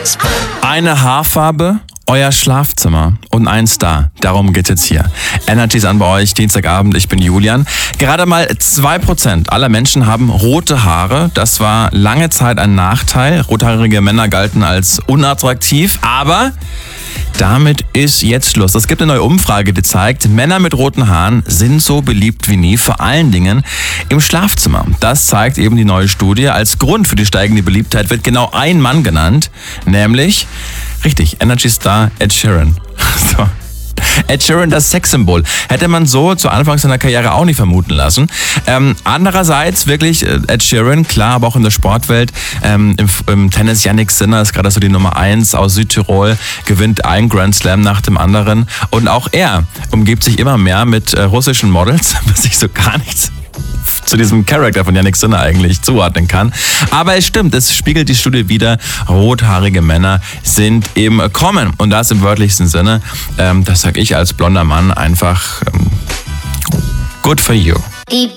Eine Haarfarbe, euer Schlafzimmer und ein Star. Darum geht's jetzt hier. Energy ist an bei euch, Dienstagabend, ich bin Julian. Gerade mal 2% aller Menschen haben rote Haare. Das war lange Zeit ein Nachteil. Rothaarige Männer galten als unattraktiv, aber damit ist jetzt Schluss. Es gibt eine neue Umfrage, die zeigt, Männer mit roten Haaren sind so beliebt wie nie, vor allen Dingen im Schlafzimmer. Das zeigt eben die neue Studie. Als Grund für die steigende Beliebtheit wird genau ein Mann genannt, nämlich, richtig, Energy Star Ed Sheeran. So. Ed Sheeran, das Sexsymbol. Hätte man so zu Anfang seiner Karriere auch nicht vermuten lassen. Andererseits wirklich Ed Sheeran, klar, aber auch in der Sportwelt. Im Tennis Jannik Sinner ist gerade so die Nummer 1 aus Südtirol, gewinnt einen Grand Slam nach dem anderen. Und auch er umgibt sich immer mehr mit russischen Models, was ich so gar nichts zu diesem Charakter von Jannik Sinner eigentlich zuordnen kann. Aber es stimmt, es spiegelt die Studie wider, rothaarige Männer sind im Kommen. Und das im wörtlichsten Sinne, das sag ich als blonder Mann einfach, good for you.